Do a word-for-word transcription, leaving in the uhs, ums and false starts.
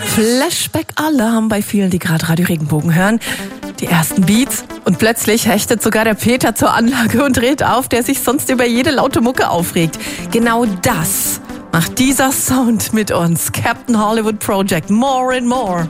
Flashback Alarm bei vielen, die gerade Radio Regenbogen hören. Die ersten Beats und plötzlich hechtet sogar der Peter zur Anlage und dreht auf, der sich sonst über jede laute Mucke aufregt. Genau das macht dieser Sound mit uns. Captain Hollywood Project, more and more.